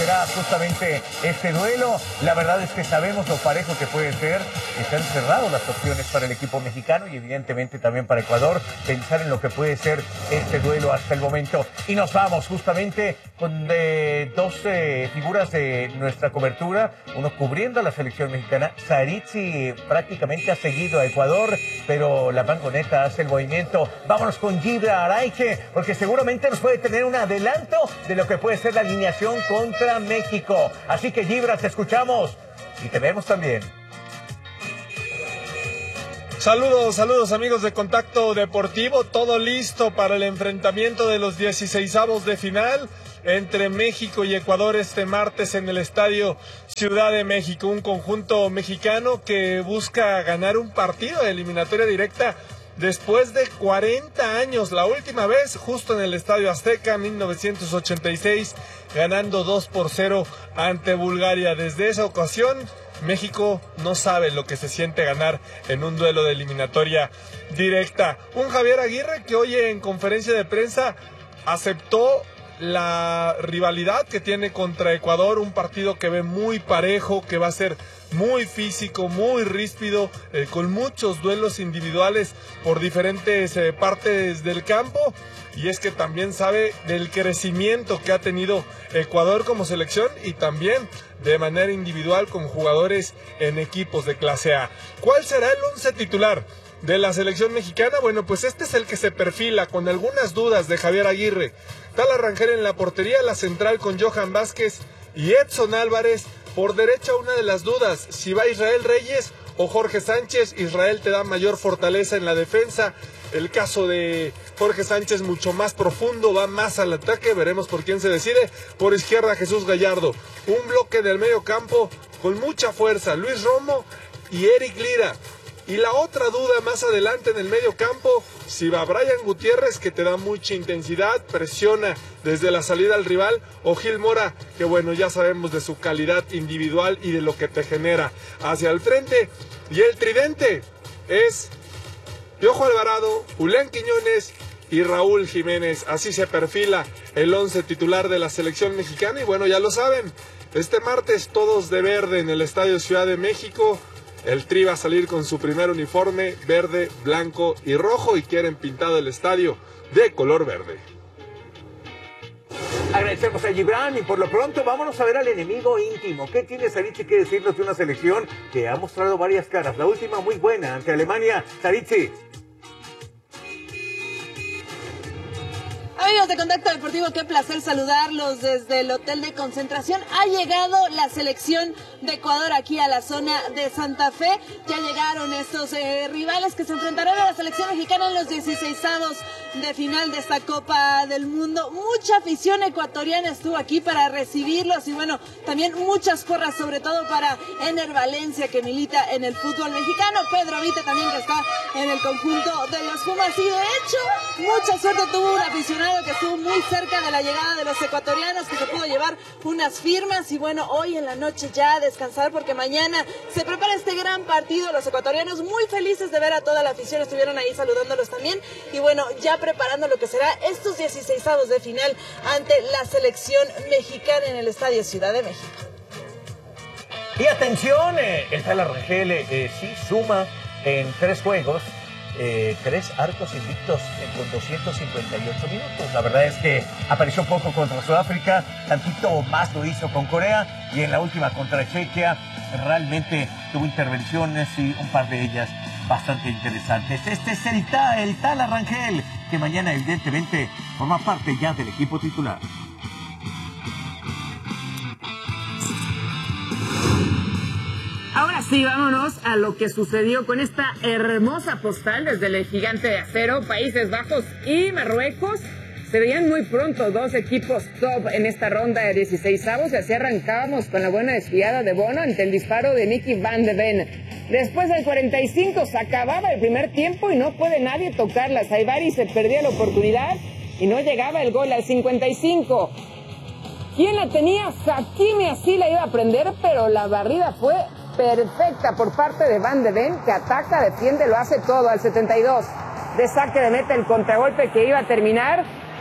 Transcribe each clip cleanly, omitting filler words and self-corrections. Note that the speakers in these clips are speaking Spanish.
será justamente este duelo. La verdad es que sabemos lo parejo que puede ser. Están cerradas las opciones para el equipo mexicano y evidentemente también para Ecuador. Pensar en lo que puede ser este duelo hasta el momento. Y nos vamos justamente con dos figuras de nuestra cobertura. Uno cubriendo a la selección mexicana. Saritzi prácticamente ha seguido a Ecuador, pero la mangoneta hace el movimiento. Vámonos con Gibra Araiche, porque seguramente nos puede tener un adelanto de lo que puede ser la alineación contra México. Así que Gibra, te escuchamos y te vemos también. Saludos amigos de Contacto Deportivo, todo listo para el enfrentamiento de los 16avos de final entre México y Ecuador este martes en el Estadio Ciudad de México, un conjunto mexicano que busca ganar un partido de eliminatoria directa después de 40 años, la última vez justo en el Estadio Azteca, 1986, ganando 2-0 ante Bulgaria. Desde esa ocasión, México no sabe lo que se siente ganar en un duelo de eliminatoria directa. Un Javier Aguirre que hoy en conferencia de prensa aceptó la rivalidad que tiene contra Ecuador, un partido que ve muy parejo, que va a ser muy físico, muy ríspido, con muchos duelos individuales por diferentes partes del campo. Y es que también sabe del crecimiento que ha tenido Ecuador como selección y también de manera individual con jugadores en equipos de clase A. ¿Cuál será el 11 titular de la selección mexicana? Bueno, pues este es el que se perfila con algunas dudas de Javier Aguirre. Tala Rangel en la portería, la central con Johan Vázquez y Edson Álvarez. Por derecha una de las dudas, si va Israel Reyes o Jorge Sánchez. Israel te da mayor fortaleza en la defensa. El caso de Jorge Sánchez mucho más profundo, va más al ataque, veremos por quién se decide. Por izquierda Jesús Gallardo. Un bloque del medio campo con mucha fuerza, Luis Romo y Eric Lira. Y la otra duda más adelante en el medio campo, si va Brian Gutiérrez, que te da mucha intensidad, presiona desde la salida al rival, o Gil Mora, que bueno, ya sabemos de su calidad individual y de lo que te genera hacia el frente. Y el tridente es Piojo Alvarado, Julián Quiñones y Raúl Jiménez. Así se perfila el 11 titular de la selección mexicana. Y bueno, ya lo saben, este martes todos de verde en el Estadio Ciudad de México. El Tri va a salir con su primer uniforme verde, blanco y rojo y quieren pintado el estadio de color verde. Agradecemos a Gibran y por lo pronto vámonos a ver al enemigo íntimo. ¿Qué tiene Saritzi que decirnos de una selección que ha mostrado varias caras? La última muy buena ante Alemania. Saritzi. Amigos de Contacto Deportivo, qué placer saludarlos desde el hotel de concentración. Ha llegado la selección de Ecuador aquí a la zona de Santa Fe. Ya llegaron estos rivales que se enfrentarán a la selección mexicana en los 16avos de final de esta Copa del Mundo. Mucha afición ecuatoriana estuvo aquí para recibirlos y bueno, también muchas porras, sobre todo para Ener Valencia, que milita en el fútbol mexicano. Pedro Vite también, que está en el conjunto de los Pumas. Y de hecho, mucha suerte tuvo un aficionado que estuvo muy cerca de la llegada de los ecuatorianos, que se pudo llevar unas firmas. Y bueno, hoy en la noche ya descansar, porque mañana se prepara este gran partido. Los ecuatorianos muy felices de ver a toda la afición, estuvieron ahí saludándolos también. Y bueno, ya preparando lo que será estos 16avos de final ante la selección mexicana en el Estadio Ciudad de México. Y atención, el Tala Rangel sí suma en 3 juegos, 3 arcos invictos con 258 minutos. La verdad es que apareció poco contra Sudáfrica, tantito más lo hizo con Corea y en la última contra Chequia realmente tuvo intervenciones y un par de ellas bastante interesantes. Este es el Tala Rangel, que mañana evidentemente forma parte ya del equipo titular. Ahora sí, vámonos a lo que sucedió con esta hermosa postal desde el Gigante de Acero, Países Bajos y Marruecos. Se veían muy pronto 2 equipos top en esta ronda de 16avos y así arrancábamos con la buena desviada de Bono ante el disparo de Mickey Van de Ven. Después del 45 se acababa el primer tiempo y no puede nadie tocarla. Saibari se perdía la oportunidad y no llegaba el gol al 55. ¿Quién la tenía? Hakimi así la iba a prender, pero la barrida fue perfecta por parte de Van de Ven, que ataca, defiende, lo hace todo al 72. De saque de meta el contragolpe que iba a terminar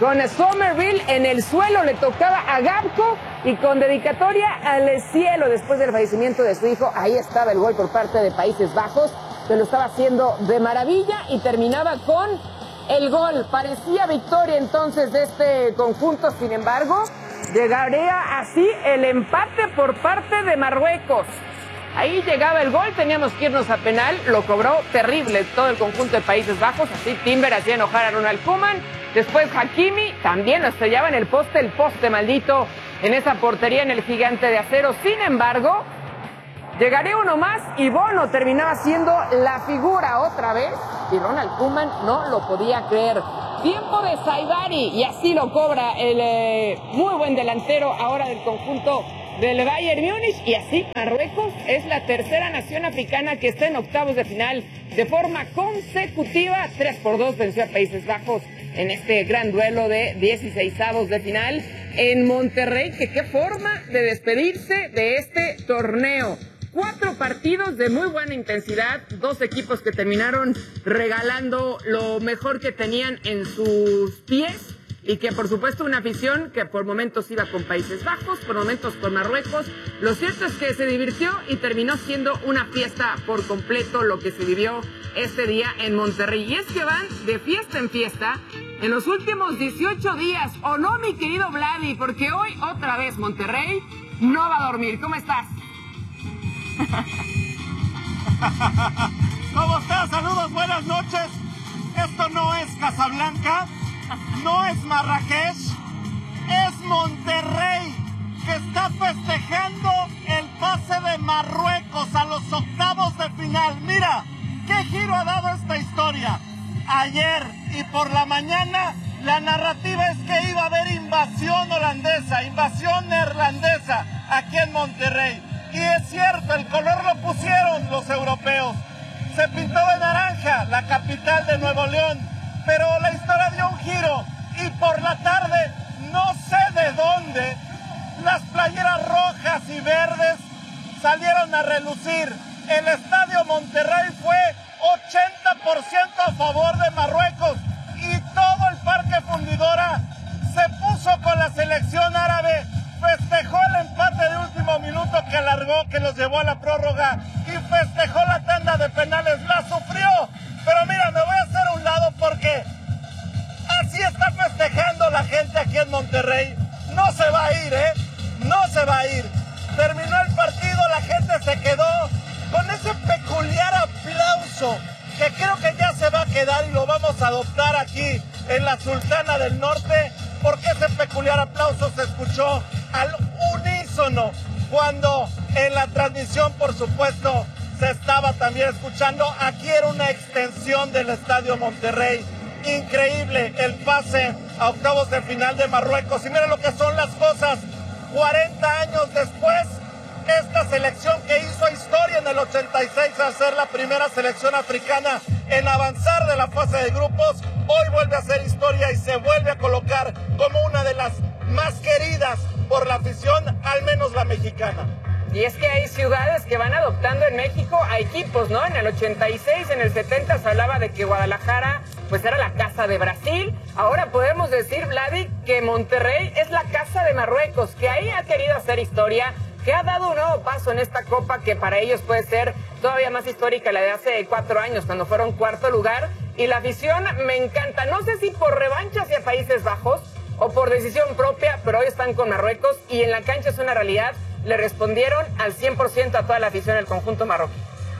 con Somerville en el suelo, le tocaba a Gabko y con dedicatoria al cielo después del fallecimiento de su hijo. Ahí estaba el gol por parte de Países Bajos, que lo estaba haciendo de maravilla y terminaba con el gol. Parecía victoria entonces de este conjunto, sin embargo, llegaría así el empate por parte de Marruecos. Ahí llegaba el gol, teníamos que irnos a penal, lo cobró terrible todo el conjunto de Países Bajos, así Timber hacía enojar a Ronald Koeman, después Hakimi también lo estrellaba en el poste maldito en esa portería en el Gigante de Acero. Sin embargo, llegaría uno más y Bono terminaba siendo la figura otra vez y Ronald Koeman no lo podía creer. Tiempo de Saibari y así lo cobra el muy buen delantero ahora del conjunto del Bayern Múnich, y así Marruecos es la tercera nación africana que está en octavos de final de forma consecutiva. 3-2 venció a Países Bajos en este gran duelo de 16avos de final en Monterrey. Que qué forma de despedirse de este torneo. 4 partidos de muy buena intensidad, 2 equipos que terminaron regalando lo mejor que tenían en sus pies y que por supuesto una afición que por momentos iba con Países Bajos, por momentos con Marruecos. Lo cierto es que se divirtió y terminó siendo una fiesta por completo lo que se vivió este día en Monterrey. Y es que van de fiesta en fiesta en los últimos 18 días, ¿o no, mi querido Vladi? Porque hoy otra vez Monterrey no va a dormir. ¿Cómo estás? ¿Cómo estás? Saludos, buenas noches. Esto no es Casablanca, no es Marrakech, es Monterrey, que está festejando el pase de Marruecos a los octavos de final. Mira, qué giro ha dado esta historia. Ayer y por la mañana la narrativa es que iba a haber invasión holandesa, invasión neerlandesa aquí en Monterrey. Y es cierto, el color lo pusieron los europeos. Se pintó de naranja la capital de Nuevo León, pero la historia dio un giro y por la tarde, no sé de dónde, las playeras rojas y verdes salieron a relucir. El Estadio Monterrey fue 80% a favor de Marruecos y todo el Parque Fundidora se puso con la selección árabe. Festejó el empate de último minuto que alargó, que los llevó a la prórroga y festejó la tanda de penales, la sufrió. Pero mira, me voy a hacer a un lado porque así está festejando la gente aquí en Monterrey. No se va a ir, no se va a ir. Terminó el partido, la gente se quedó con ese peculiar aplauso que creo que ya se va a quedar y lo vamos a adoptar aquí en la Sultana del Norte, porque ese peculiar aplauso se escuchó al unísono cuando en la transmisión, por supuesto, se estaba también escuchando. Aquí era una extensión del Estadio Monterrey. Increíble el pase a octavos de final de Marruecos. Y mira lo que son las cosas. 40 años después, esta selección que hizo historia en el 86 al ser la primera selección africana en avanzar de la fase de grupos, hoy vuelve a hacer historia y se vuelve a colocar como una de las más queridas por la afición, al menos la mexicana. Y es que hay ciudades que van adoptando en México a equipos, ¿no? En el 86, en el 70 se hablaba de que Guadalajara pues era la casa de Brasil. Ahora podemos decir, Vladi, que Monterrey es la casa de Marruecos, que ahí ha querido hacer historia, que ha dado un nuevo paso en esta copa que para ellos puede ser todavía más histórica, la de hace 4 años, cuando fueron cuarto lugar. Y la afición me encanta, no sé si por revancha hacia Países Bajos o por decisión propia, pero hoy están con Marruecos y en la cancha es una realidad. Le respondieron al 100% a toda la afición del conjunto marroquí.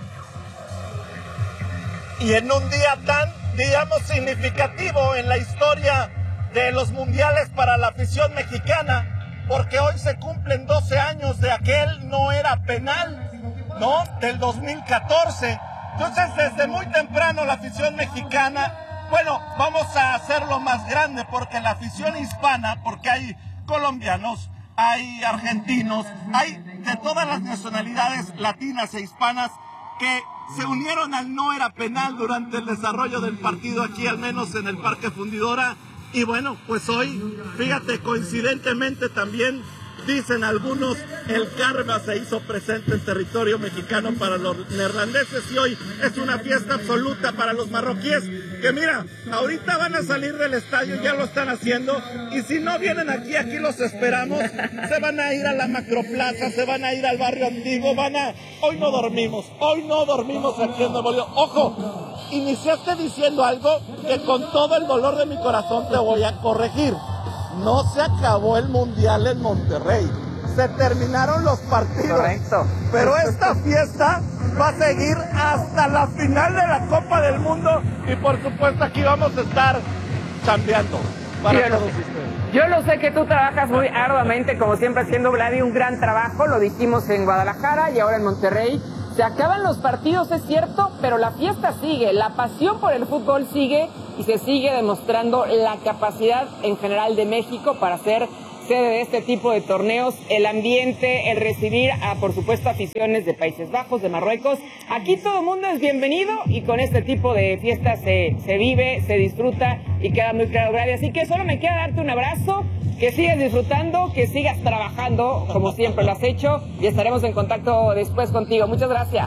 Y en un día tan, digamos, significativo en la historia de los mundiales para la afición mexicana, porque hoy se cumplen 12 años de aquel no era penal, ¿no? Del 2014. Entonces, desde muy temprano la afición mexicana, bueno, vamos a hacerlo más grande, porque la afición hispana, porque hay colombianos, hay argentinos, hay de todas las nacionalidades latinas e hispanas que se unieron al no era penal durante el desarrollo del partido aquí, al menos en el Parque Fundidora. Y bueno, pues hoy, fíjate, coincidentemente también Dicen algunos, el karma se hizo presente en territorio mexicano para los neerlandeses y hoy es una fiesta absoluta para los marroquíes, que mira, ahorita van a salir del estadio, ya lo están haciendo, y si no vienen aquí los esperamos, se van a ir a la Macroplaza, se van a ir al barrio antiguo, hoy no dormimos aquí en Nuevo León. Ojo, iniciaste diciendo algo que con todo el dolor de mi corazón te voy a corregir. No se acabó el Mundial en Monterrey. Se terminaron los partidos. Correcto. Pero esta fiesta va a seguir hasta la final de la Copa del Mundo. Y por supuesto aquí vamos a estar chambeando para todos ustedes. Yo lo sé que tú trabajas muy arduamente, como siempre, haciendo, Vladi, un gran trabajo. Lo dijimos en Guadalajara y ahora en Monterrey. Se acaban los partidos, es cierto, pero la fiesta sigue, la pasión por el fútbol sigue y se sigue demostrando la capacidad en general de México para ser sede de este tipo de torneos, el ambiente, el recibir a, por supuesto, aficiones de Países Bajos, de Marruecos. Aquí todo el mundo es bienvenido y con este tipo de fiestas se vive, se disfruta y queda muy claro, Vladi. Así que solo me queda darte un abrazo. Que sigas disfrutando, que sigas trabajando como siempre lo has hecho y estaremos en contacto después contigo. Muchas gracias.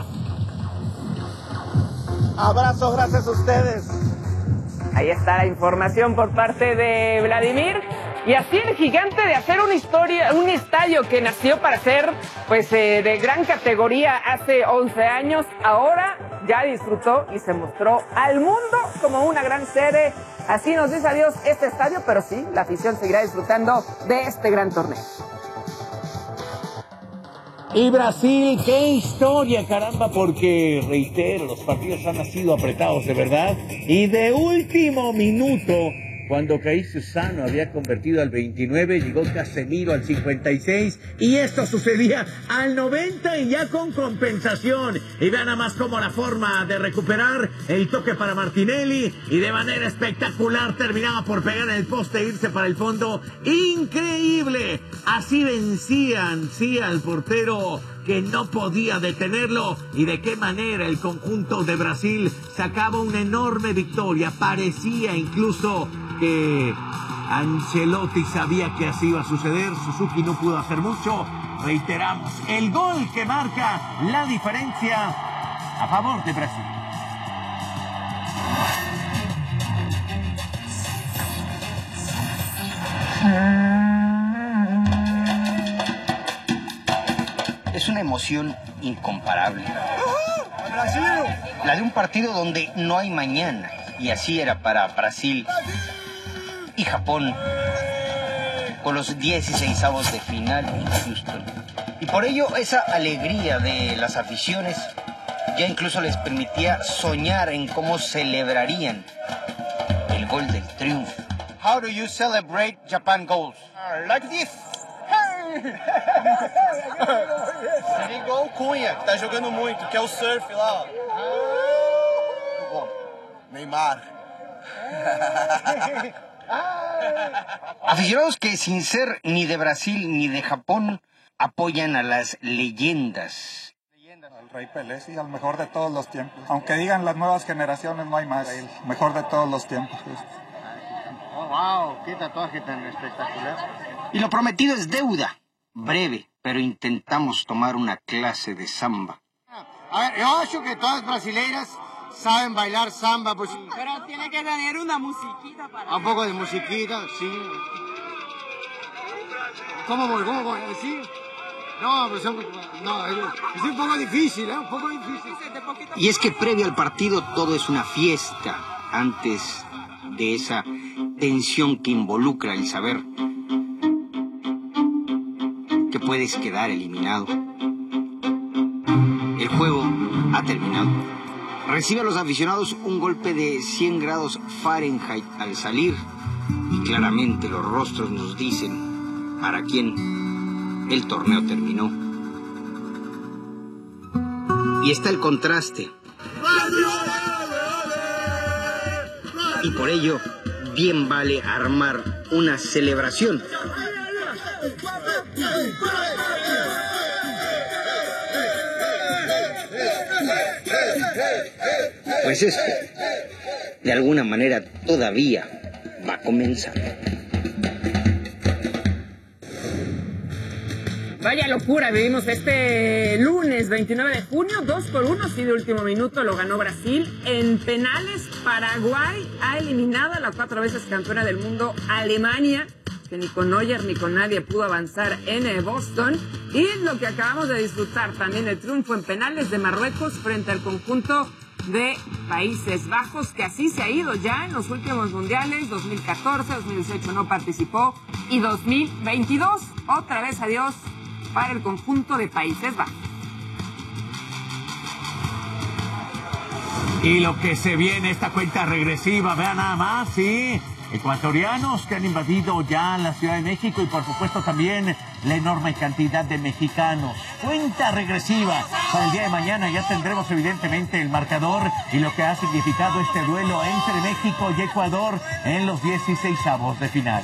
Abrazo, gracias a ustedes. Ahí está la información por parte de Vladimir. Y así el gigante de hacer una historia, un estadio que nació para ser pues de gran categoría hace 11 años, ahora ya disfrutó y se mostró al mundo como una gran sede. Así nos dice adiós este estadio, pero sí, la afición seguirá disfrutando de este gran torneo. Y Brasil, qué historia, caramba, porque, reitero, los partidos han sido apretados de verdad. Y de último minuto, cuando Caício Sano había convertido al 29, llegó Casemiro al 56, y esto sucedía al 90 y ya con compensación. Y vean nada más cómo la forma de recuperar el toque para Martinelli, y de manera espectacular terminaba por pegar en el poste e irse para el fondo. ¡Increíble! Así vencían, sí, al portero que no podía detenerlo, y de qué manera el conjunto de Brasil sacaba una enorme victoria. Parecía incluso que Ancelotti sabía que así iba a suceder. Suzuki no pudo hacer mucho. Reiteramos, el gol que marca la diferencia a favor de Brasil. Es una emoción incomparable. La de un partido donde no hay mañana. Y así era para Brasil y Japón con los 16avos de final en Houston. Y por ello esa alegría de las aficiones ya incluso les permitía soñar en cómo celebrarían el gol del triunfo. How do you celebrate Japan goals? Like this. Igual o Cunha, que tá jogando muito, que é o surf lá, ó. Muito bom. Neymar. Aficionados que sin ser ni de Brasil ni de Japón apoyan a las leyendas. Al Rey Pelé, sí, al mejor de todos los tiempos. Aunque digan las nuevas generaciones, no hay más. El mejor de todos los tiempos. Oh, wow, qué tatuaje tan espectacular. Y lo prometido es deuda. Breve, pero intentamos tomar una clase de samba. A ver, yo acho que todas brasileiras saben bailar samba, pues. Pero tiene que tener una musiquita para... Un poco de musiquita, sí. ¿Cómo voy? ¿Sí? No, pues no, es un poco difícil, ¿eh? Un poco difícil. Y es que previo al partido todo es una fiesta, antes de esa tensión que involucra el saber que puedes quedar eliminado. El juego ha terminado. Recibe a los aficionados un golpe de 100 grados Fahrenheit al salir, y claramente los rostros nos dicen para quién el torneo terminó. Y está el contraste. Y por ello, bien vale armar una celebración. Pues esto, de alguna manera, todavía va a comenzar. Vaya locura, vivimos este lunes 29 de junio, 2-1, sí, de último minuto, lo ganó Brasil. En penales, Paraguay ha eliminado a la 4 veces campeona del mundo Alemania, que ni con Neuer ni con nadie pudo avanzar en Boston. Y lo que acabamos de disfrutar también, el triunfo en penales de Marruecos frente al conjunto de Países Bajos, que así se ha ido ya en los últimos mundiales, 2014, 2018 no participó, y 2022, otra vez adiós para el conjunto de Países Bajos. Y lo que se viene, esta cuenta regresiva, vean nada más, sí, ecuatorianos que han invadido ya la Ciudad de México y por supuesto también la enorme cantidad de mexicanos. Cuenta regresiva para el día de mañana, ya tendremos evidentemente el marcador y lo que ha significado este duelo entre México y Ecuador en los 16avos de final.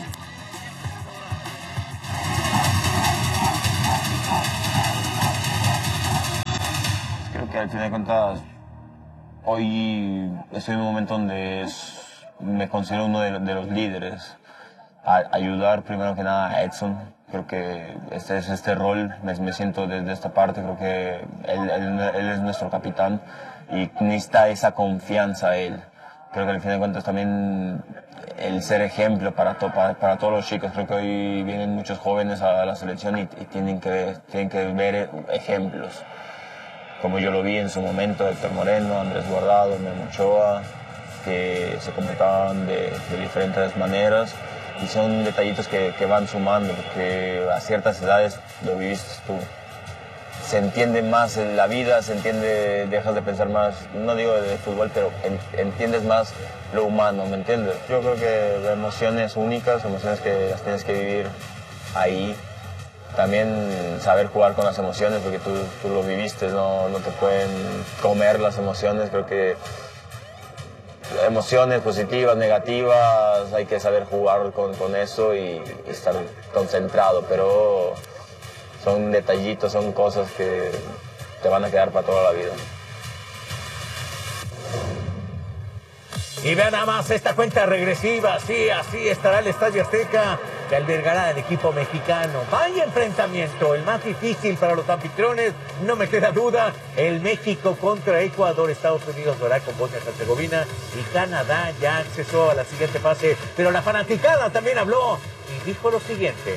Creo que al final de cuentas hoy estoy en un momento donde me considero uno de los líderes. Ayudar primero que nada a Edson. Creo que este rol, me siento desde esta parte, creo que él es nuestro capitán y necesita esa confianza él. Creo que al final de cuentas también el ser ejemplo para todos los chicos. Creo que hoy vienen muchos jóvenes a la selección y tienen que ver ejemplos. Como yo lo vi en su momento, Héctor Moreno, Andrés Guardado, Memo Ochoa, que se comportaban de diferentes maneras y son detallitos que van sumando, porque a ciertas edades, lo viviste tú, se entiende más en la vida, dejas de pensar más, no digo de fútbol, pero entiendes más lo humano, ¿me entiendes? Yo creo que emociones únicas, emociones que las tienes que vivir ahí. También saber jugar con las emociones, porque tú lo viviste, no te pueden comer las emociones. Creo que emociones positivas, negativas, hay que saber jugar con eso y estar concentrado, pero son detallitos, son cosas que te van a quedar para toda la vida. Y vean nada más esta cuenta regresiva, sí, así estará el Estadio Azteca, que albergará al equipo mexicano. Vaya enfrentamiento, el más difícil para los anfitriones, no me queda duda, el México contra Ecuador. Estados Unidos lo hará con Bosnia y Herzegovina y Canadá ya accesó a la siguiente fase, pero la fanaticada también habló y dijo lo siguiente.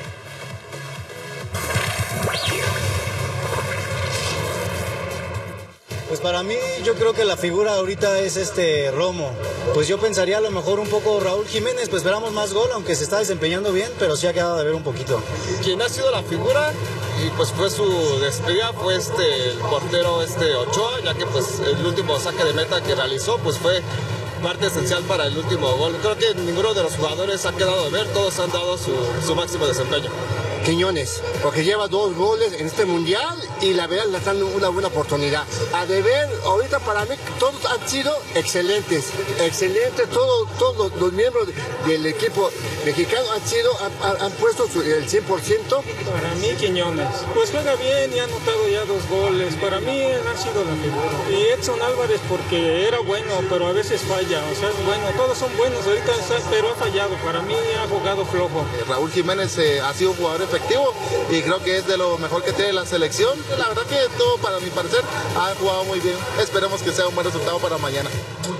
Pues para mí, yo creo que la figura ahorita es Romo. Pues yo pensaría a lo mejor un poco Raúl Jiménez, pues esperamos más gol, aunque se está desempeñando bien, pero sí ha quedado de ver un poquito. Quien ha sido la figura y pues fue su despedida fue el portero Ochoa, ya que pues el último saque de meta que realizó pues fue parte esencial para el último gol. Creo que ninguno de los jugadores ha quedado de ver, todos han dado su máximo desempeño. Quiñones, porque lleva 2 goles en este mundial y la verdad le están dando una buena oportunidad. A deber, ahorita para mí todos han sido excelentes, todos los miembros del equipo mexicano han puesto el 100%. Para mí Quiñones, pues juega bien y ha anotado ya 2 goles, para mí ha sido la figura. Y Edson Álvarez porque era bueno, pero a veces falla, o sea es bueno, todos son buenos ahorita, pero ha fallado, para mí ha jugado flojo. Raúl Jiménez ha sido un jugador efectivo y creo que es de lo mejor que tiene la selección. La verdad que todo, para mi parecer, ha jugado muy bien. Esperemos que sea un buen resultado para mañana.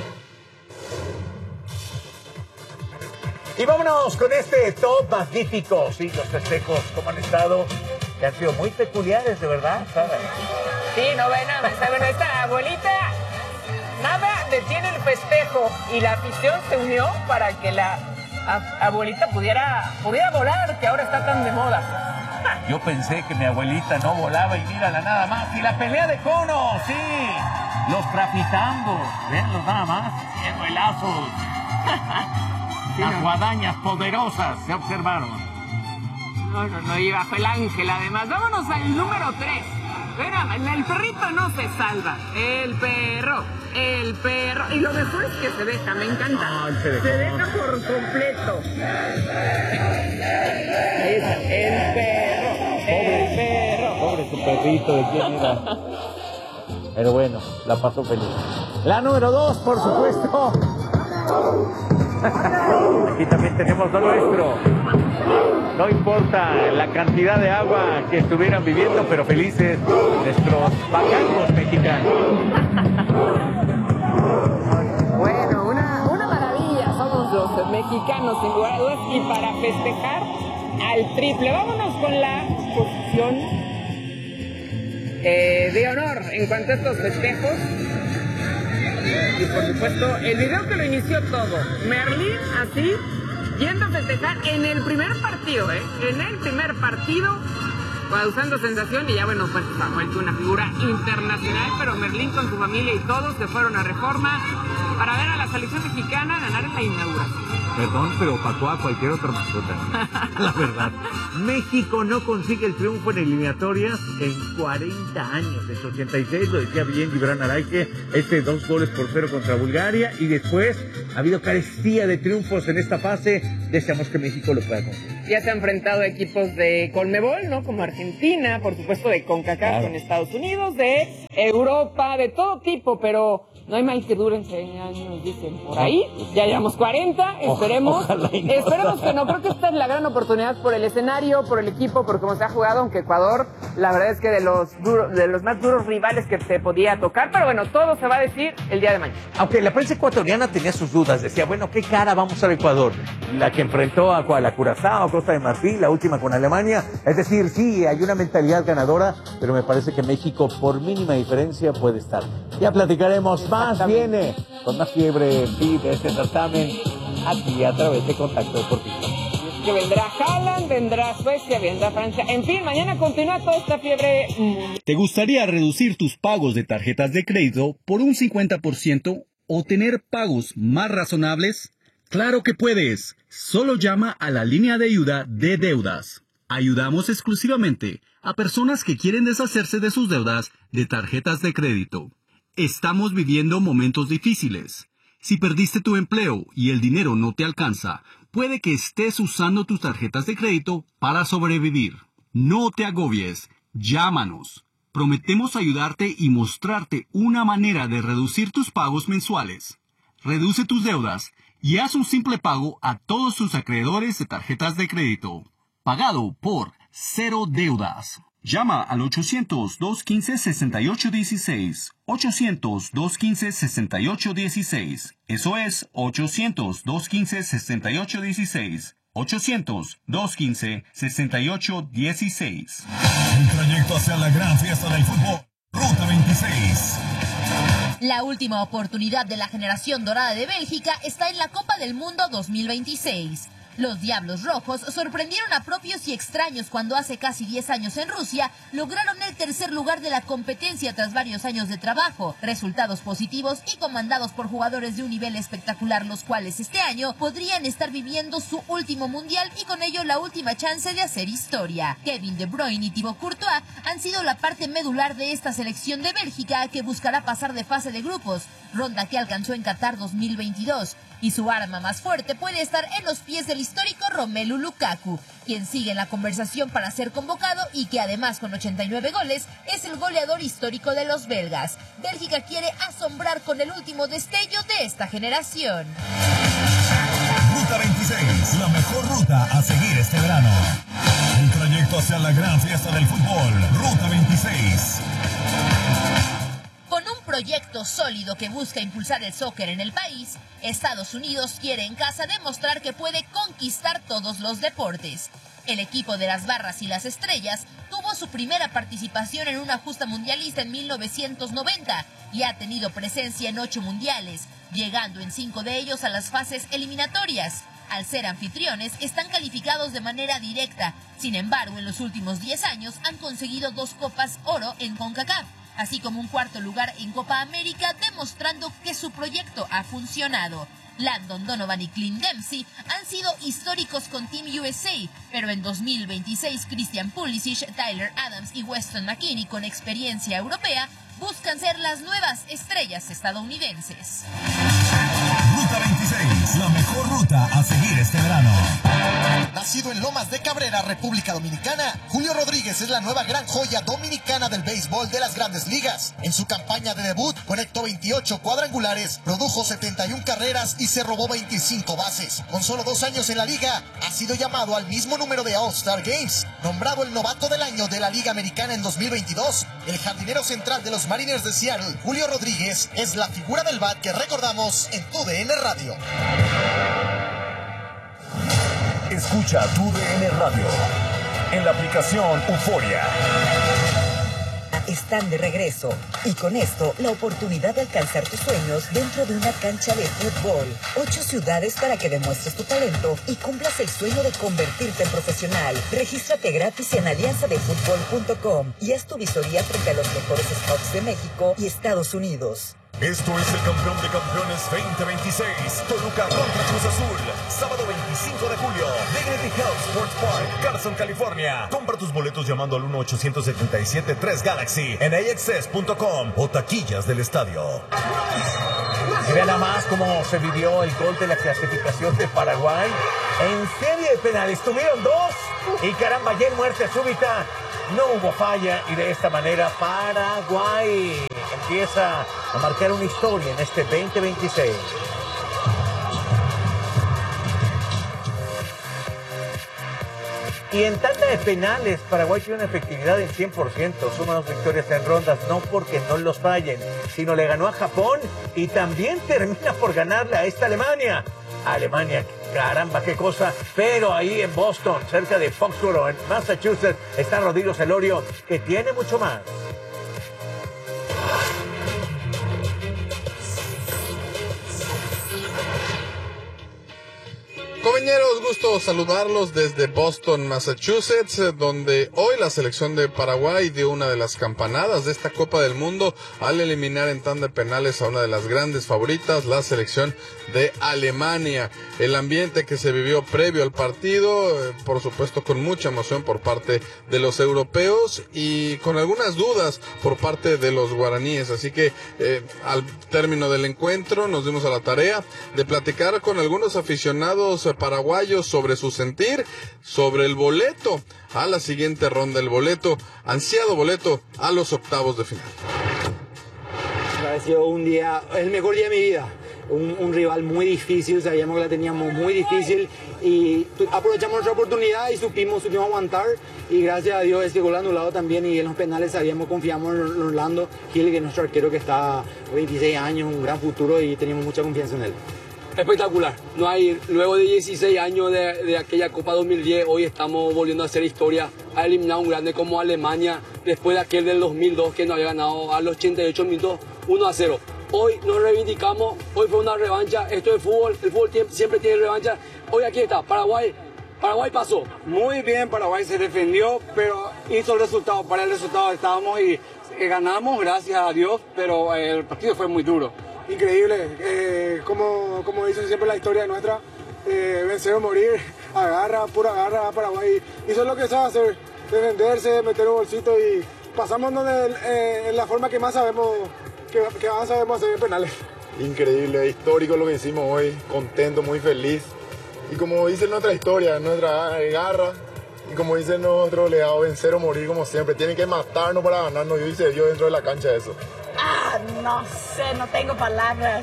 Y vámonos con este top magnífico. Sí, los festejos, como han estado, que han sido muy peculiares, de verdad, ¿sabes? Sí, no ve nada más. Bueno, esta abuelita, nada detiene el festejo y la afición se unió para que la abuelita pudiera volar, que ahora está tan de moda. Yo pensé que mi abuelita no volaba y mírala nada más. Y la pelea de conos, sí. Los trapitangos, véanlos nada más. ¡Qué duelazos! Las guadañas poderosas se observaron. No, y bajo el ángel además. Vámonos al número 3. Mira, el perrito no se salva. El perro. Y lo mejor es que se deja, me encanta. Se deja por completo. Ahí está, el perro. Pobre su perrito, ¿de quién era? Pero bueno, la pasó feliz. La número 2, por supuesto. Aquí también tenemos lo nuestro. No importa la cantidad de agua que estuvieran viviendo, pero felices nuestros pacangos mexicanos. Bueno, una maravilla somos los mexicanos, sin lugar a dudas, y para festejar al triple. Vámonos con la posición de honor en cuanto a estos festejos. Y por supuesto, el video que lo inició todo. Merlín así, yendo a festejar en el primer partido, en el primer partido, causando sensación. Y ya bueno, pues ha vuelto una figura internacional, pero Merlín con su familia y todos se fueron a Reforma para ver a la selección mexicana ganar en la inauguración. Perdón, pero opacó a cualquier otra mascota. La verdad. México no consigue el triunfo en eliminatorias en 40 años. En 86, lo decía bien Gibran Araige, 2-0 contra Bulgaria. Y después ha habido carestía de triunfos en esta fase. Deseamos que México lo pueda conseguir. Ya se han enfrentado equipos de Conmebol, ¿no? Como Argentina, por supuesto de CONCACAF, claro, con Estados Unidos, de Europa, de todo tipo, pero no hay mal que duren 100 años, dicen por ahí. Ya llevamos 40, esperemos que no. Creo que esta es la gran oportunidad por el escenario, por el equipo, por cómo se ha jugado, aunque Ecuador, la verdad es que de los más duros rivales que se podía tocar, pero bueno, todo se va a decir el día de mañana. Aunque la prensa ecuatoriana tenía sus dudas, decía, bueno, ¿qué cara vamos a Ecuador? La que enfrentó a la Curazao, Costa de Marfil, la última con Alemania. Es decir, sí, hay una mentalidad ganadora, pero me parece que México, por mínima diferencia, puede estar. Ya platicaremos, más viene, con más fiebre, sí, de este certamen, aquí a través de Contacto Deportivo. Que vendrá Haaland, vendrá Suecia, vendrá Francia. En fin, mañana continúa toda esta fiebre. ¿Te gustaría reducir tus pagos de tarjetas de crédito por un 50% o tener pagos más razonables? ¡Claro que puedes! Solo llama a la línea de ayuda de deudas. Ayudamos exclusivamente a personas que quieren deshacerse de sus deudas de tarjetas de crédito. Estamos viviendo momentos difíciles. Si perdiste tu empleo y el dinero no te alcanza, puede que estés usando tus tarjetas de crédito para sobrevivir. No te agobies, llámanos. Prometemos ayudarte y mostrarte una manera de reducir tus pagos mensuales. Reduce tus deudas y haz un simple pago a todos tus acreedores de tarjetas de crédito. Pagado por Cero Deudas. Llama al 800-215-6816. 800-215-6816. Eso es 800-215-6816. 800-215-6816. Un trayecto hacia la gran fiesta del fútbol. Ruta 26. La última oportunidad de la generación dorada de Bélgica está en la Copa del Mundo 2026. Los Diablos Rojos sorprendieron a propios y extraños cuando hace casi 10 años en Rusia lograron el tercer lugar de la competencia tras varios años de trabajo, resultados positivos y comandados por jugadores de un nivel espectacular, los cuales este año podrían estar viviendo su último mundial y con ello la última chance de hacer historia. Kevin De Bruyne y Thibaut Courtois han sido la parte medular de esta selección de Bélgica que buscará pasar de fase de grupos, ronda que alcanzó en Qatar 2022. Y su arma más fuerte puede estar en los pies del histórico Romelu Lukaku, quien sigue en la conversación para ser convocado y que además con 89 goles es el goleador histórico de los belgas. Bélgica quiere asombrar con el último destello de esta generación. Ruta 26, la mejor ruta a seguir este verano. Un trayecto hacia la gran fiesta del fútbol. Ruta 26. Con un proyecto sólido que busca impulsar el soccer en el país, Estados Unidos quiere en casa demostrar que puede conquistar todos los deportes. El equipo de las Barras y las Estrellas tuvo su primera participación en una justa mundialista en 1990 y ha tenido presencia en 8 mundiales, llegando en 5 de ellos a las fases eliminatorias. Al ser anfitriones, están calificados de manera directa. Sin embargo, en los últimos 10 años han conseguido 2 Copas Oro en CONCACAF, así como un cuarto lugar en Copa América, demostrando que su proyecto ha funcionado. Landon Donovan y Clint Dempsey han sido históricos con Team USA, pero en 2026 Christian Pulisic, Tyler Adams y Weston McKennie, con experiencia europea, buscan ser las nuevas estrellas estadounidenses. Ruta 26, la mejor ruta a seguir este verano. Nacido en Lomas de Cabrera, República Dominicana, Julio Rodríguez es la nueva gran joya dominicana del béisbol de las Grandes Ligas. En su campaña de debut, conectó 28 cuadrangulares, produjo 71 carreras y se robó 25 bases. Con solo 2 años en la liga, ha sido llamado al mismo número de All-Star Games. Nombrado el novato del año de la Liga Americana en 2022, el jardinero central de los Mariners de Seattle, Julio Rodríguez, es la figura del bat que recordamos en TUDN Radio. Escucha TUDN Radio en la aplicación Euforia. Están de regreso y con esto la oportunidad de alcanzar tus sueños dentro de una cancha de fútbol. 8 ciudades para que demuestres tu talento y cumplas el sueño de convertirte en profesional. Regístrate gratis en alianzadefutbol.com y haz tu visoría frente a los mejores scouts de México y Estados Unidos. Esto es el campeón de campeones 2026, Toluca contra Cruz Azul, sábado 25 de julio, Dignity Health Sports Park, Carson, California. Compra tus boletos llamando al 1-877-3-GALAXY en AXS.com o taquillas del estadio. Y vean nada más cómo se vivió el gol de la clasificación de Paraguay. En serie de penales tuvieron 2 y caramba, ya en muerte súbita no hubo falla y de esta manera Paraguay empieza a marcar una historia en este 2026. Y en tanda de penales, Paraguay tiene una efectividad del 100%, suma 2 victorias en rondas, no porque no los fallen, sino le ganó a Japón y también termina por ganarle a esta Alemania. Alemania, caramba, qué cosa. Pero ahí en Boston, cerca de Foxborough, en Massachusetts, está Rodrigo Celorio, que tiene mucho más. Compañeros, gusto saludarlos desde Boston, Massachusetts, donde hoy la selección de Paraguay dio una de las campanadas de esta Copa del Mundo al eliminar en tanda de penales a una de las grandes favoritas, la selección de Alemania. El ambiente que se vivió previo al partido, por supuesto con mucha emoción por parte de los europeos y con algunas dudas por parte de los guaraníes. Así que al término del encuentro nos dimos a la tarea de platicar con algunos aficionados paraguayos sobre su sentir, sobre el boleto a la siguiente ronda, el boleto, ansiado boleto a los octavos de final. Ha sido un día, el mejor día de mi vida. Un rival muy difícil, sabíamos que la teníamos muy difícil y aprovechamos nuestra oportunidad y supimos aguantar y gracias a Dios ese gol anulado también y en los penales confiamos en Orlando Gil, que es nuestro arquero que está 26 años, un gran futuro y teníamos mucha confianza en él. Espectacular, no hay, luego de 16 años de aquella Copa 2010, hoy estamos volviendo a hacer historia, a eliminar un grande como Alemania, después de aquel del 2002 que nos había ganado a los 88 minutos 1-0. Hoy nos reivindicamos, hoy fue una revancha, esto es fútbol, el fútbol siempre tiene revancha, hoy aquí está, Paraguay pasó. Muy bien, Paraguay se defendió, pero hizo el resultado, para el resultado estábamos y ganamos, gracias a Dios, pero el partido fue muy duro. Increíble, como dicen siempre la historia nuestra, vencer o morir, pura agarra a Paraguay, hizo lo que sabe hacer, defenderse, meter un bolsito y pasamos en la forma que más sabemos hacer en penales. Increíble, histórico lo que hicimos hoy, contento, muy feliz. Y como dice nuestra historia, nuestra garra, y como dice nuestro legado, vencer o morir como siempre. Tienen que matarnos para ganarnos, y se vio dentro de la cancha eso. No sé, no tengo palabras.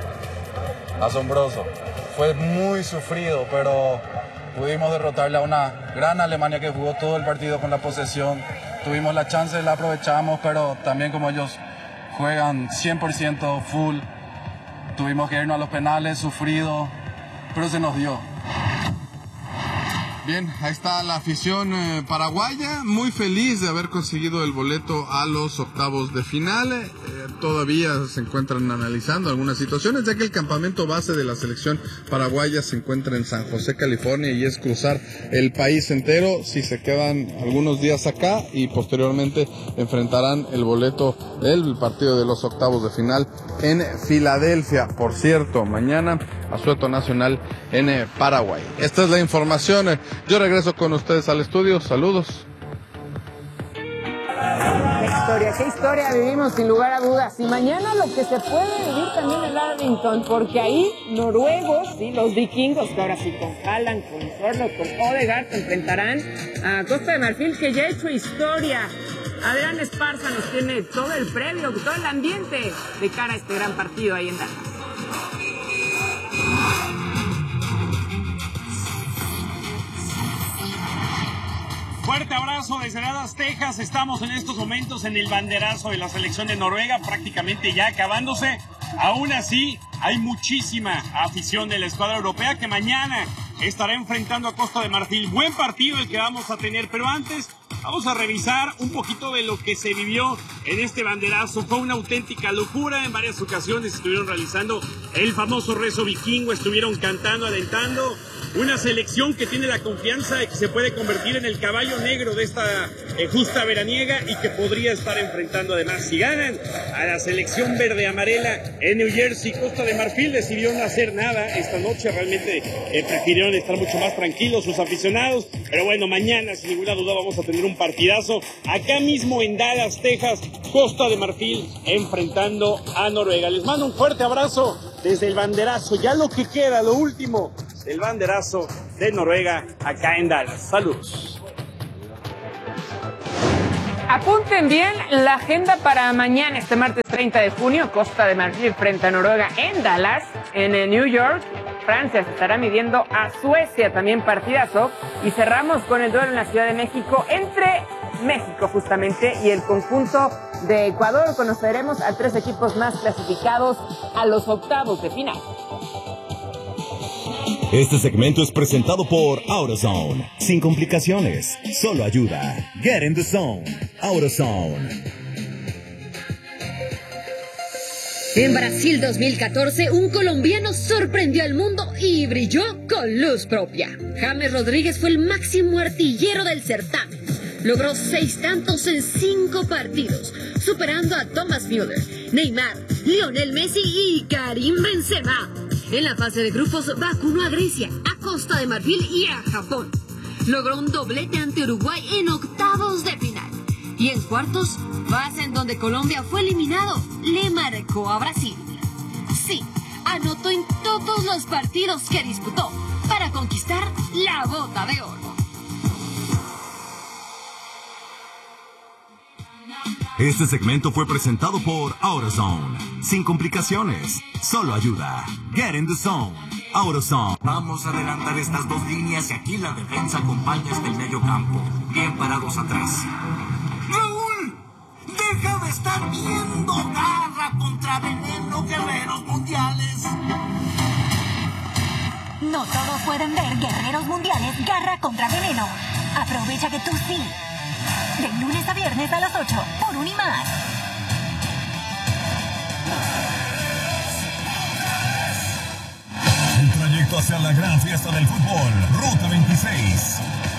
Asombroso. Fue muy sufrido, pero pudimos derrotarle a una gran Alemania que jugó todo el partido con la posesión. Tuvimos la chance, la aprovechamos, pero también como ellos juegan 100% full, tuvimos que irnos a los penales, sufrido, pero se nos dio. Bien, ahí está la afición paraguaya, muy feliz de haber conseguido el boleto a los octavos de final. Todavía se encuentran analizando algunas situaciones, ya que el campamento base de la selección paraguaya se encuentra en San José, California, y es cruzar el país entero si se quedan algunos días acá y posteriormente enfrentarán el boleto del partido de los octavos de final en Filadelfia. Por cierto, mañana asueto nacional en Paraguay. Esta es la información. Yo regreso con ustedes al estudio. Saludos. qué historia vivimos sin lugar a dudas. Y mañana lo que se puede vivir también en Arlington, porque ahí noruegos, ¿sí? Los vikingos, que ahora sí con Haaland, con Sørloth, con Odegaard, se enfrentarán a Costa de Marfil, que ya ha hecho historia. Adrián Esparza nos tiene todo el previo, todo el ambiente de cara a este gran partido ahí en Dallas. Fuerte abrazo desde Dallas, Texas. Estamos en estos momentos en el banderazo de la selección de Noruega, prácticamente ya acabándose. Aún así, hay muchísima afición de la escuadra europea que mañana estará enfrentando a Costa de Marfil. Buen partido el que vamos a tener, pero antes vamos a revisar un poquito de lo que se vivió en este banderazo. Fue una auténtica locura. En varias ocasiones estuvieron realizando el famoso rezo vikingo, estuvieron cantando, alentando. Una selección que tiene la confianza de que se puede convertir en el caballo negro de esta justa veraniega y que podría estar enfrentando además, si ganan, a la selección verde-amarela en New Jersey. Costa de Marfil decidió no hacer nada esta noche, realmente prefirieron estar mucho más tranquilos sus aficionados, pero bueno, mañana sin ninguna duda vamos a tener un partidazo acá mismo en Dallas, Texas. Costa de Marfil enfrentando a Noruega. Les mando un fuerte abrazo desde el banderazo, ya lo que queda, lo último del banderazo de Noruega acá en Dallas. Saludos. Apunten bien la agenda para mañana, este martes 30 de junio, Costa de Marfil frente a Noruega en Dallas. En New York, Francia se estará midiendo a Suecia, también partidazo. Y cerramos con el duelo en la Ciudad de México entre México justamente y el conjunto de Ecuador. Conoceremos a 3 equipos más clasificados a los octavos de final. Este segmento es presentado por AutoZone. Sin complicaciones, solo ayuda. Get in the zone. AutoZone. En Brasil 2014, un colombiano sorprendió al mundo y brilló con luz propia. James Rodríguez fue el máximo artillero del certamen. Logró 6 tantos en 5 partidos, superando a Thomas Müller, Neymar, Lionel Messi y Karim Benzema. En la fase de grupos vacunó a Grecia, a Costa de Marfil y a Japón. Logró un doblete ante Uruguay en octavos de final. Y en cuartos, fase en donde Colombia fue eliminado, le marcó a Brasil. Sí, anotó en todos los partidos que disputó para conquistar la bota de oro. Este segmento fue presentado por AutoZone. Sin complicaciones, solo ayuda. Get in the zone. AutoZone. Vamos a adelantar estas 2 líneas y aquí la defensa acompaña hasta el medio campo. Bien parados atrás. ¡Raúl! ¡Deja de estar viendo! ¡Garra contra veneno, guerreros mundiales! No todos pueden ver Guerreros Mundiales Garra contra Veneno. Aprovecha que tú sí. De lunes a viernes a las 8 por Unimas. El trayecto hacia la gran fiesta del fútbol, Ruta 26.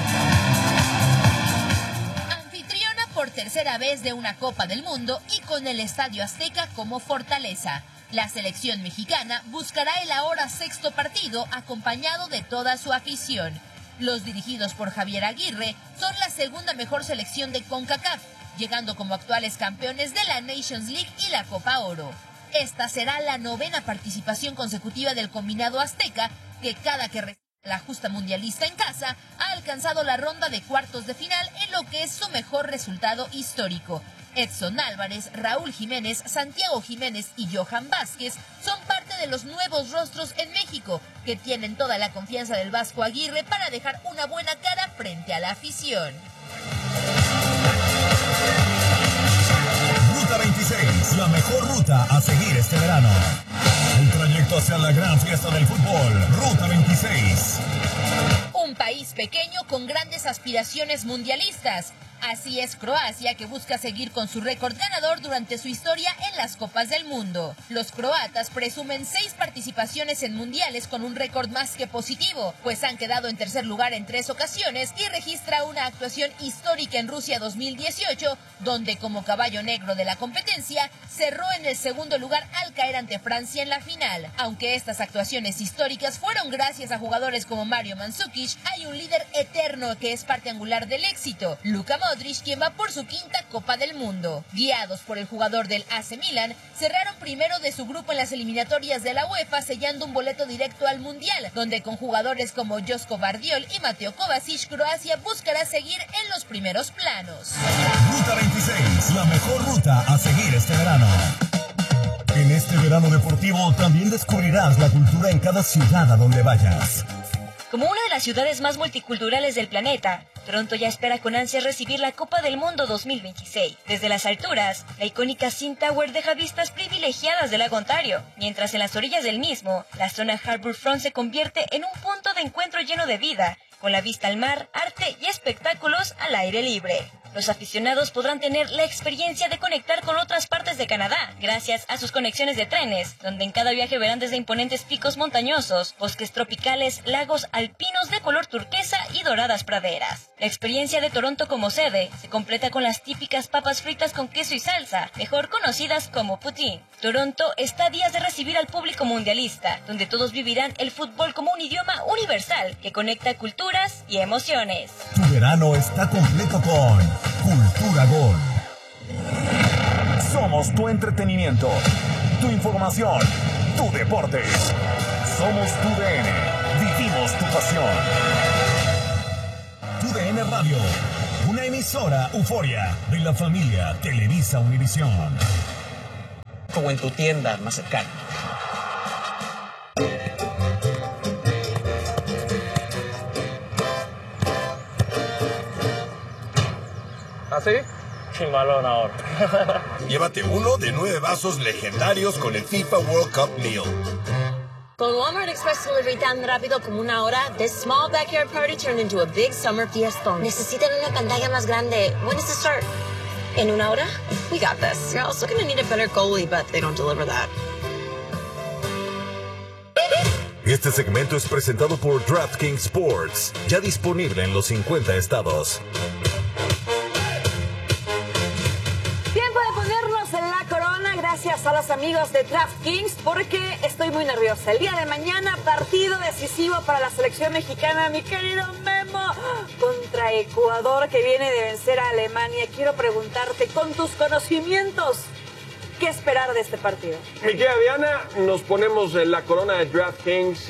Anfitriona por tercera vez de una Copa del Mundo y con el Estadio Azteca como fortaleza. La selección mexicana buscará el ahora 6º partido acompañado de toda su afición. Los dirigidos por Javier Aguirre son la segunda mejor selección de CONCACAF, llegando como actuales campeones de la Nations League y la Copa Oro. Esta será la 9ª participación consecutiva del combinado azteca, que cada que recibe la justa mundialista en casa, ha alcanzado la ronda de cuartos de final en lo que es su mejor resultado histórico. Edson Álvarez, Raúl Jiménez, Santiago Jiménez y Johan Vázquez son parte de los nuevos rostros en México, que tienen toda la confianza del Vasco Aguirre para dejar una buena cara frente a la afición. Ruta 26, la mejor ruta a seguir este verano. El trayecto hacia la gran fiesta del fútbol, Ruta 26. Un país pequeño con grandes aspiraciones mundialistas. Así es Croacia, que busca seguir con su récord ganador durante su historia en las Copas del Mundo. Los croatas presumen 6 participaciones en mundiales con un récord más que positivo, pues han quedado en tercer lugar en 3 ocasiones y registra una actuación histórica en Rusia 2018, donde como caballo negro de la competencia cerró en el segundo lugar al caer ante Francia en la final. Aunque estas actuaciones históricas fueron gracias a jugadores como Mario Mandzukic, hay un líder eterno que es parte angular del éxito, Luka Modric, Modric, quien va por su quinta Copa del Mundo. Guiados por el jugador del AC Milan, cerraron primero de su grupo en las eliminatorias de la UEFA, sellando un boleto directo al Mundial, donde con jugadores como Josko Vardiol y Mateo Kovacic, Croacia buscará seguir en los primeros planos. Ruta 26, la mejor ruta a seguir este verano. En este verano deportivo también descubrirás la cultura en cada ciudad a donde vayas. Como una de las ciudades más multiculturales del planeta, Toronto ya espera con ansias recibir la Copa del Mundo 2026. Desde las alturas, la icónica CN Tower deja vistas privilegiadas del lago Ontario, mientras en las orillas del mismo, la zona Harbourfront se convierte en un punto de encuentro lleno de vida, con la vista al mar, arte y espectáculos al aire libre. Los aficionados podrán tener la experiencia de conectar con otras partes de Canadá, gracias a sus conexiones de trenes, donde en cada viaje verán desde imponentes picos montañosos, bosques tropicales, lagos alpinos de color turquesa y doradas praderas. La experiencia de Toronto como sede se completa con las típicas papas fritas con queso y salsa, mejor conocidas como poutine. Toronto está a días de recibir al público mundialista, donde todos vivirán el fútbol como un idioma universal que conecta culturas y emociones. Tu verano está completo con Cultura Gol. Somos tu entretenimiento, tu información, tu deporte. Somos tu DN. Vivimos tu pasión. Tu DN Radio, una emisora Euforia de la familia Televisa Univisión. O en tu tienda más cercana. ¿Así? Chingalón ahora. Llévate uno de 9 vasos legendarios con el FIFA World Cup Meal. Con Walmart Express Delivery tan rápido como una hora, this small backyard party turned into a big summer fiesta. Necesitan una pantalla más grande. When does it start? ¿En una hora? We got this. You're also gonna need a better goalie, but they don't deliver that. Este segmento es presentado por DraftKings Sports, ya disponible en los 50 estados. Gracias a los amigos de DraftKings, porque estoy muy nerviosa. El día de mañana, partido decisivo para la selección mexicana, mi querido Memo, contra Ecuador, que viene de vencer a Alemania. Quiero preguntarte, con tus conocimientos, ¿qué esperar de este partido? Mi querida Diana, nos ponemos la corona de DraftKings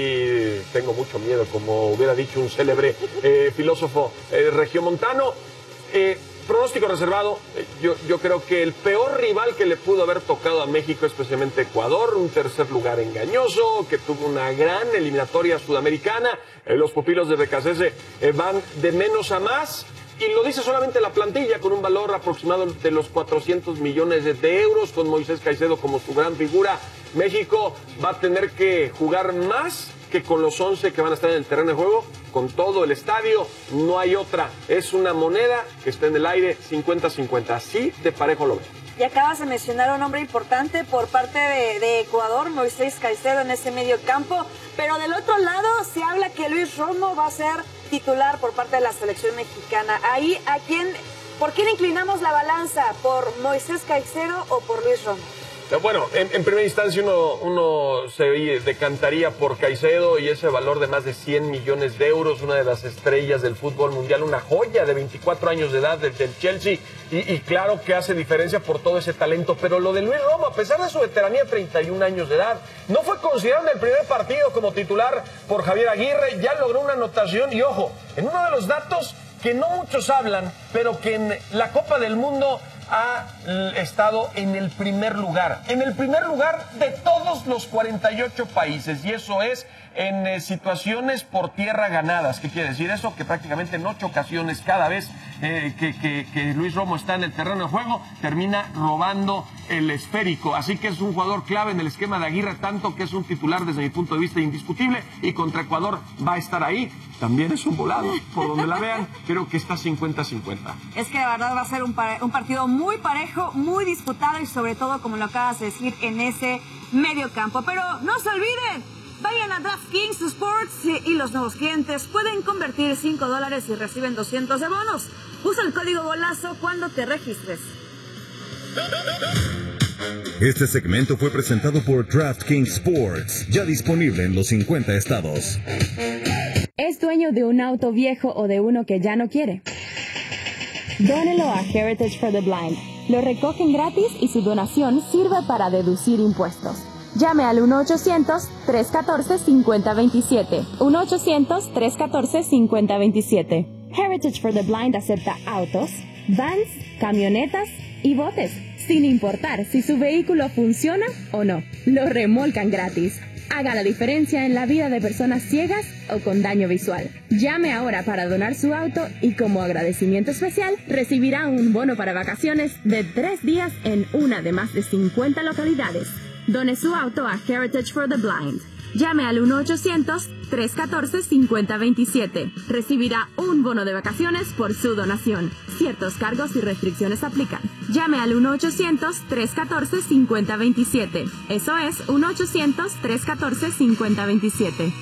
y tengo mucho miedo, como hubiera dicho un célebre filósofo regiomontano. Pronóstico reservado, yo creo que el peor rival que le pudo haber tocado a México, especialmente Ecuador, un tercer lugar engañoso, que tuvo una gran eliminatoria sudamericana. Los pupilos de Becasese van de menos a más, y lo dice solamente la plantilla, con un valor aproximado de los 400 millones de euros, con Moisés Caicedo como su gran figura. México va a tener que jugar más que con los 11 que van a estar en el terreno de juego, con todo el estadio, no hay otra. Es una moneda que está en el aire 50-50. Así de parejo lo veo. Y acabas de mencionar a un hombre importante por parte de Ecuador, Moisés Caicedo, en ese medio campo. Pero del otro lado se habla que Luis Romo va a ser titular por parte de la selección mexicana. Ahí, ¿por quién inclinamos la balanza? ¿Por Moisés Caicedo o por Luis Romo? Bueno, en primera instancia uno se decantaría por Caicedo y ese valor de más de 100 millones de euros, una de las estrellas del fútbol mundial, una joya de 24 años de edad del Chelsea, y claro que hace diferencia por todo ese talento. Pero lo de Luis Romo, a pesar de su veteranía, 31 años de edad, no fue considerado en el primer partido como titular por Javier Aguirre, ya logró una anotación y ojo, en uno de los datos que no muchos hablan, pero que en la Copa del Mundo ha estado en el primer lugar de todos los 48 países, y eso es en situaciones por tierra ganadas. ¿Qué quiere decir eso? Que prácticamente en 8 ocasiones cada vez que Luis Romo está en el terreno de juego, termina robando el esférico. Así que es un jugador clave en el esquema de Aguirre, tanto que es un titular desde mi punto de vista indiscutible, y contra Ecuador va a estar ahí. También es un volado, por donde la vean, creo que está 50-50. Es que de verdad va a ser un partido muy parejo, muy disputado, y sobre todo, como lo acabas de decir, en ese medio campo. Pero no se olviden, vayan a DraftKings Sports y los nuevos clientes pueden convertir $5 y reciben 200 de bonos. Usa el código GOLAZO cuando te registres. Este segmento fue presentado por DraftKings Sports, ya disponible en los 50 estados. ¿Es dueño de un auto viejo o de uno que ya no quiere? Dónelo a Heritage for the Blind. Lo recogen gratis y su donación sirve para deducir impuestos. Llame al 1-800-314-5027. 1-800-314-5027. Heritage for the Blind acepta autos, vans, camionetas y botes, sin importar si su vehículo funciona o no. Lo remolcan gratis. Haga la diferencia en la vida de personas ciegas o con daño visual. Llame ahora para donar su auto y como agradecimiento especial recibirá un bono para vacaciones de 3 días en una de más de 50 localidades. Done su auto a Heritage for the Blind. Llame al 1-800-314-5027. Recibirá un bono de vacaciones por su donación. Ciertos cargos y restricciones aplican. Llame al 1-800-314-5027. Eso es 1-800-314-5027.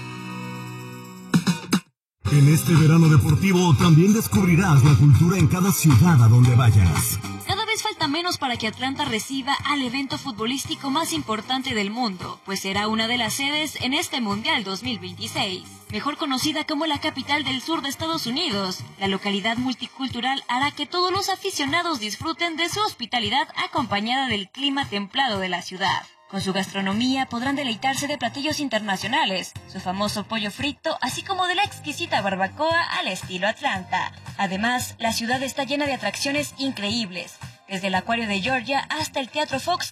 En este verano deportivo también descubrirás la cultura en cada ciudad a donde vayas. Cada vez falta menos para que Atlanta reciba al evento futbolístico más importante del mundo, pues será una de las sedes en este Mundial 2026. Mejor conocida como la capital del sur de Estados Unidos, la localidad multicultural hará que todos los aficionados disfruten de su hospitalidad acompañada del clima templado de la ciudad. Con su gastronomía podrán deleitarse de platillos internacionales, su famoso pollo frito, así como de la exquisita barbacoa al estilo Atlanta. Además, la ciudad está llena de atracciones increíbles, desde el Acuario de Georgia hasta el Teatro Fox,